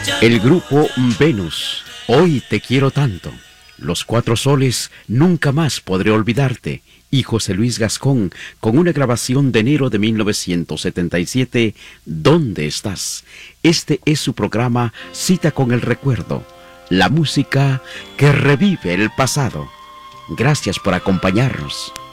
El grupo Venus, Hoy te quiero tanto. Los Cuatro Soles, Nunca más podré olvidarte. Y José Luis Gascón, con una grabación de enero de 1977, ¿Dónde estás? Este es su programa Cita con el Recuerdo, la música que revive el pasado. Gracias por acompañarnos.